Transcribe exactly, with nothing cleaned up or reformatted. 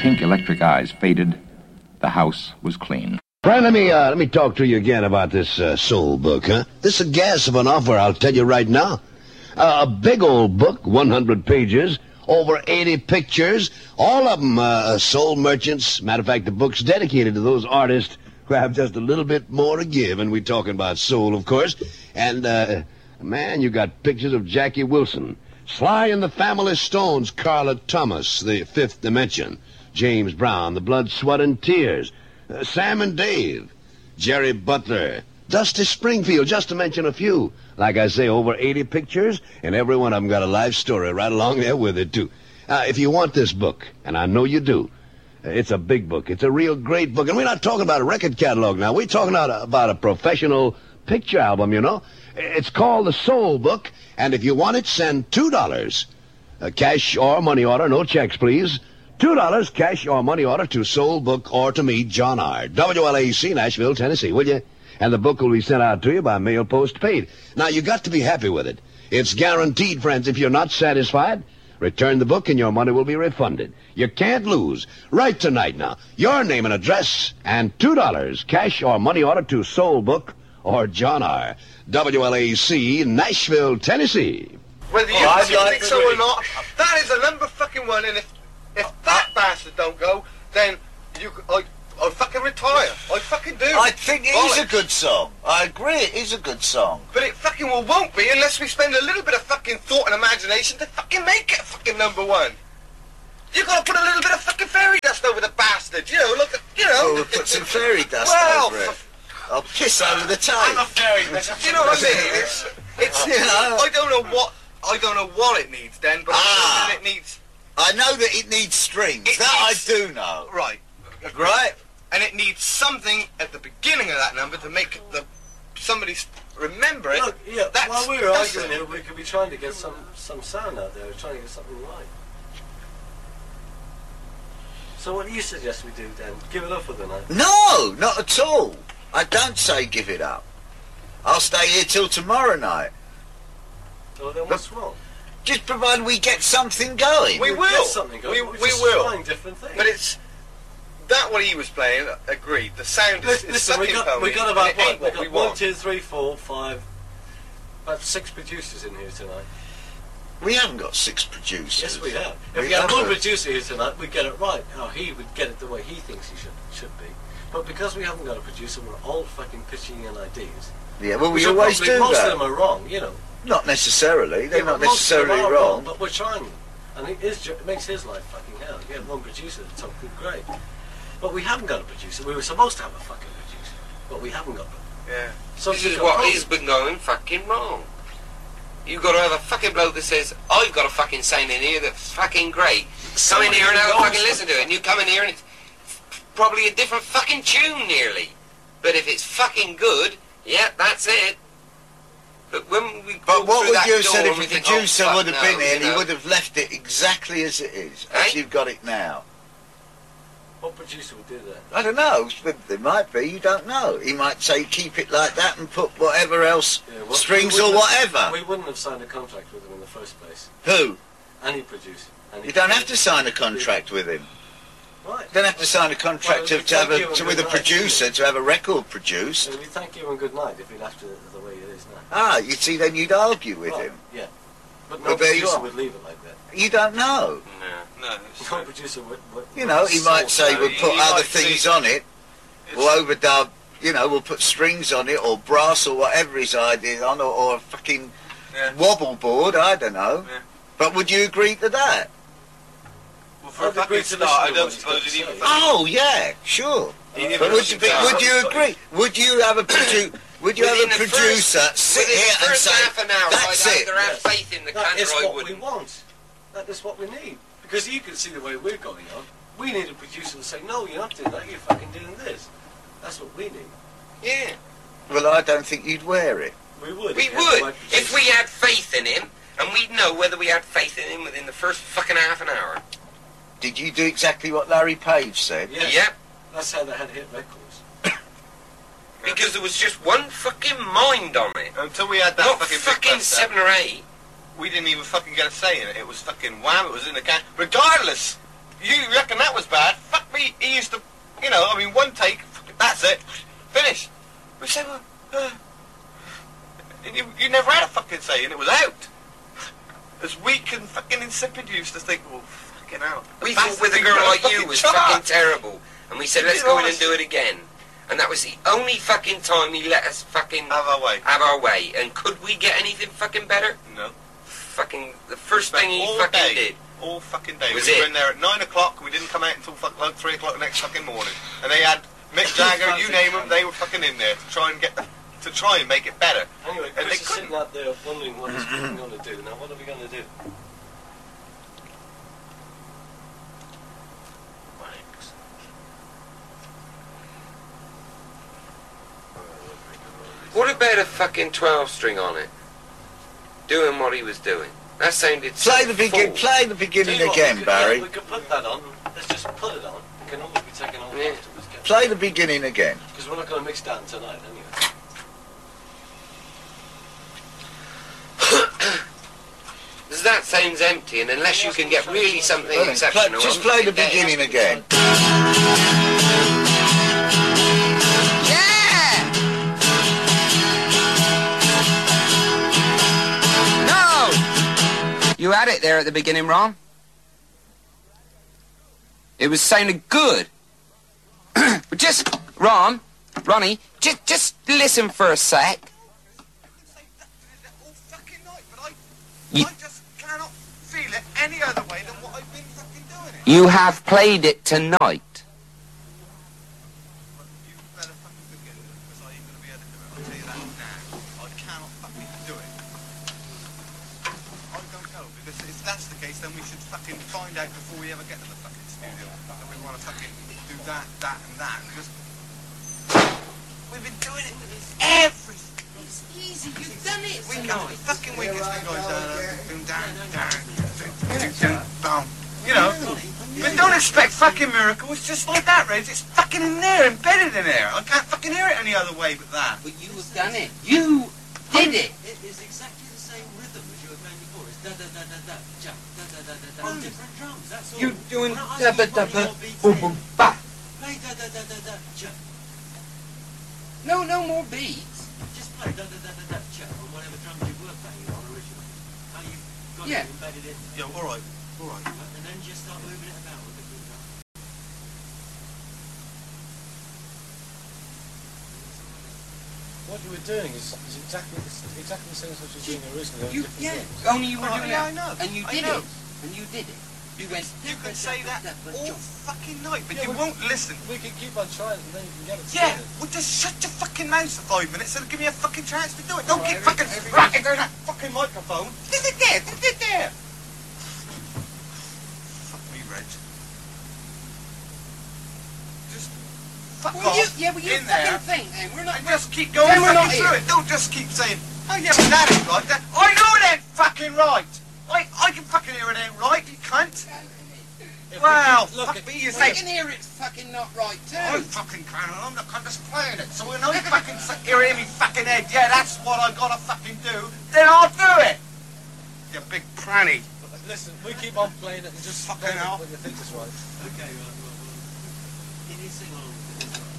pink electric eyes faded, the house was clean. Brian, let me, uh, let me talk to you again about this uh, soul book, huh? This is a gas of an offer, I'll tell you right now. Uh, a big old book, one hundred pages, over eighty pictures, all of them uh, soul merchants. Matter of fact, the book's dedicated to those artists who have just a little bit more to give, and we're talking about soul, of course. And, uh, man, you got pictures of Jackie Wilson, Sly and the Family Stones, Carla Thomas, The Fifth Dimension, James Brown, The Blood, Sweat, and Tears, uh, Sam and Dave, Jerry Butler, Dusty Springfield, just to mention a few. Like I say, over eighty pictures, and every one of them got a life story right along there with it, too. Uh, if you want this book, and I know you do, it's a big book. It's a real great book. And we're not talking about a record catalog now. We're talking about a, about a professional picture album, you know. It's called The Soul Book, and if you want it, send two dollars. Uh, cash or money order, no checks, please. two dollars cash or money order to Soul Book or to me, John R. W L A C, Nashville, Tennessee, will you? And the book will be sent out to you by mail post paid. Now, you got to be happy with it. It's guaranteed, friends. If you're not satisfied, return the book and your money will be refunded. You can't lose. Write tonight now. Your name and address and two dollars cash or money order to Soul Book or John R. W L A C, Nashville, Tennessee. Whether you oh, think like so or not, that is a number fucking one, and if if that bastard don't go, then you I I fucking retire. I fucking do. I think it Bollocks. is a good song. I agree, it is a good song. But it fucking well won't be unless we spend a little bit of fucking thought and imagination to fucking make it a fucking number one. You gotta put a little bit of fucking fairy dust over the bastard. You know, look at you know. Oh, we'll put some fairy dust well, over it. I'll piss over the tape. I'm a fairy dust. You know what I mean? It's it's. You know, I don't know what I don't know what it needs then, but ah, I know that it needs. I know that it needs strings. It that needs, I do know. Right. Right. And it needs something at the beginning of that number to make the somebody remember it. Look, yeah, that's, while we were that's arguing it. here, we could be trying to get some, some sound out there, trying to get something right. So what do you suggest we do then? Give it up for the night? No, not at all. I don't say give it up. I'll stay here till tomorrow night. So then what's wrong? Just provided we get something going. We We'll will. get something going. We, We're we just will. trying different things. But it's that what he was playing. Agreed. The sound is, is Listen, we sucking got, we pony, got about and it ain't what? what We we got one, want. two, three, four, five, about six producers in here tonight. We haven't got six producers. Yes, we have. We If we had have one a- producer here tonight, we'd get it right. Oh, he would get it the way he thinks he should should be. But because we haven't got a producer, we're all fucking pitching in ideas. Yeah, well, we Which are always probably- do most that. of them are wrong, you know. Not necessarily. They're Yeah, not but most of them necessarily are wrong. But we're trying them. And it, is, it makes his life fucking hell. You have one producer at the top, good, great. But we haven't got a producer. We were supposed to have a fucking producer. But we haven't got one. Yeah. So This we've is got what problems. he's been going fucking wrong. You've got to have a fucking bloke that says, I've got a fucking sound in here that's fucking great. Come in here and have a fucking listen to it. And you come in here and it's probably a different fucking tune nearly. But if it's fucking good, yeah, that's it. But when we But walk what through would that you have door said and if we the think, producer oh, fuck would have no, been here and you he know? would have left it exactly as it is, Eh? as you've got it now? What producer would do that? I don't know. There might be. You don't know. He might say keep it like that and put whatever else, Yeah, well, strings we or wouldn't have- whatever. We wouldn't have signed a contract with him in the first place. Who? Any producer. Any You don't have producer. to sign a contract with him. Right. You don't have to sign a contract Well, to, to have thank you a, and to, with a good night. producer to have a record produced. So we thank you and good night if he left it the way it is now. Ah, you see, then you'd argue with Right, him. Yeah. But Well, no there you producer are. would leave it like that. You don't know. No. No. it's No true. producer would... would You know, he might say no, we'll he- put he other might things see- on it. It's- We'll overdub, you know, we'll put strings on it, or brass, or whatever his idea on, or, or a fucking Yeah. wobble board, I don't know. Yeah. But would you agree to that? Well, for a I'd agree fucking to start, listen I to don't what he's suppose got he'd to even. say. fucking- Oh, yeah, sure. He never But would listens you, be, to would us. you agree? Would you have a produ- Would you have Within a the producer first, sit within here the and first say, half an hour, that's I'd it? either have Yes. faith in the That canter is or I what we wouldn't. want. That is what we need. Because you can see the way we're going on. We need a producer to say, no, you're not doing that, you're fucking doing this. That's what we need. Yeah. Well, I don't think you'd wear it. We would. We if you had the would. right If producer. we had faith in him, and we'd know whether we had faith in him within the first fucking half an hour. Did you do exactly what Larry Page said? Yes. Yep. That's how they had hit records. Because there was just one fucking mind on it. Until we had that Not fucking, fucking big bust out, seven or eight. we didn't even fucking get a say in it. It was fucking wham. It was in the can. Regardless, you reckon fucking that was bad. Fuck me, he used to, you know, I mean, one take, that's it, finish. We said, well, uh, and you, you never had a fucking say, and it was out. As weak and fucking insipid, you used to think, well, fucking hell. We thought with a girl like you was fucking terrible, and we said, let's go in and do it again. And that was the only fucking time he let us fucking Have our way. have our way. And could we get anything fucking better? No. Fucking the first Spent thing he all fucking day, did. all fucking day. Was we it? were in there at nine o'clock, and we didn't come out until fuck, like three o'clock the next fucking morning. And they had Mick Jagger, you name them, they were fucking in there to try and get the, to try and make it better. Anyway, And Chris they is couldn't. sitting out there wondering what he's fucking going to do. Now, what are we going to do? Wanks. What about a fucking twelve string on it? Doing what he was doing. That sounded so Play the begin. full. Play the beginning Tell you what, again, we could, Barry. Yeah, we could put that on. Let's just put it on. It can always be taken off Yeah. afterwards. Play the beginning again. Because we're not going to mix down tonight, anyway. Because that sounds empty, and unless you can get really something Play- exceptional... just play the Yeah. beginning again. No! You had it there at the beginning, Ron. It was sounding good. But just, Ron, Ronnie, just, just listen for a sec. All fucking night, but I, You- I just cannot feel it any other way than what I've been fucking doing it. You have played it tonight. You better fucking forget it, because I ain't gonna be able to do it. I'll tell you that now. I cannot fucking do it. I don't know, because if that's the case, then we should fucking find out before we ever get to the fucking studio that we want to fucking do that, that, and that, because we've been doing it every It's easy, you've done it week after fucking week. It's been going down, down, down, down, down, down, down. You know, but don't expect fucking miracles. Just like that, Reg. It's fucking in there, embedded in there. I can't fucking hear it any other way but that. But you have done it. You did it. It is exactly the same rhythm as you were playing before. It's da da da da da, jump, da da da da da. On different drums, that's all. You doing We're not da asking da you da what your beats boom is. boom ba. Play da da da da da, jump. No, no more beats. Just play da da da da da, jump on whatever drums you were playing on originally. How you got Yeah. it embedded in. Yeah, all right, all right. And then just start moving it about with the good drum. What you were doing is, is exactly the, s- exactly the same as what you were doing originally. on You, different yeah. drums. Only you were Oh, doing yeah, it. I know. And you I did know. it. And you did it. You went. You can say that all fucking night, but Yeah, you we- won't listen. We can keep on trying and then you can get it Yeah, sorted. well, just shut your fucking mouth for five minutes and give me a fucking chance to do it. Don't Well, keep every- fucking every- rocking down that fucking microphone. Did it there? Did it there? Fuck me, Reg. Just fuck Well, you, off yeah, well, you in there fucking think, then. We're not. and just keep going Then we're not fucking through here. it. Don't just keep saying, oh yeah, but that ain't right. That, I know it ain't fucking right. I, I can fucking hear it ain't right, you cunt. If we Well, keep- look, fuck if- me, you I say. can hear it's fucking not right too. I fucking can, and I'm not I'm just playing it. So when I fucking sit here in me fucking head, yeah, that's what I gotta fucking do, then I'll do it. You big pranny. Listen, we keep on playing it and just Fucking play it hell. when you think it's right. Okay, well, well, well. Can you sing along with this?